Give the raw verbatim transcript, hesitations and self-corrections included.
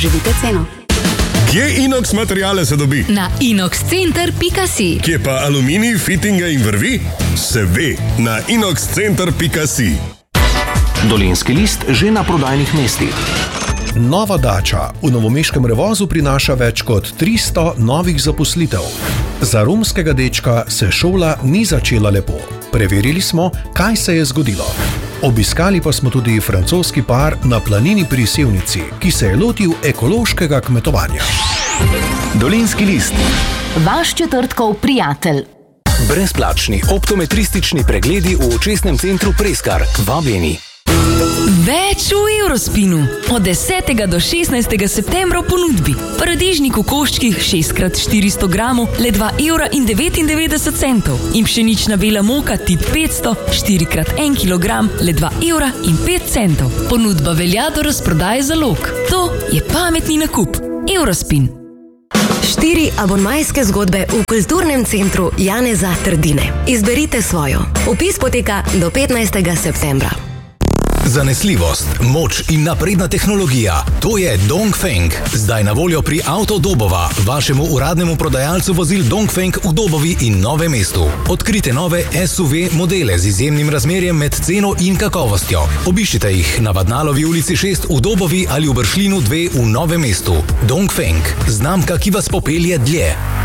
Živite ceno. Kje Inox materiale se dobi? Na inox center pika si. Kje pa aluminij, fitinga in vrvi? Se ve, na inox center pika si. Dolenjski list že na prodajnih mestih. Nova dača v novomeškem Revozu prinaša več kot tristo novih zaposlitev. Za romskega dečka se šola ni začela lepo. Preverili smo, kaj se je zgodilo. Obiskali pa smo tudi francoski par na planini pri Sevnici, ki se je lotil ekološkega kmetovanja. Dolenjski list. Vaš četrtkov prijatelj. Brezplačni optometristični pregledi v očesnem centru Preskar. Vabljeni. Več v Eurospinu. Od desetega do šestnajstega septembra v ponudbi. Paradižnik v koščkih šest krat štiristo gramov le dva evra in devetindevetdeset centov. In pšenična bela moka tip petsto štiri krat en kilogram le dva evra in pet centov. Ponudba velja do razprodaje zalog. To je pametni nakup. Eurospin. Štiri abonmajske zgodbe v kulturnem centru Janeza Trdine. Izberite svojo. Vpis poteka do petnajstega septembra. Zanesljivost, moč in napredna tehnologija. To je Dongfeng. Zdaj na voljo pri Avto Dobova, vašemu uradnemu prodajalcu vozil Dongfeng v Dobovi in Novem mestu. Odkrite nove S U V modele z izjemnim razmerjem med ceno in kakovostjo. Obiščite jih na Vadnalovi ulici šest v Dobovi ali v Bršljinu dve v Novem mestu. Dongfeng, znamka, ki vas popelje dlje.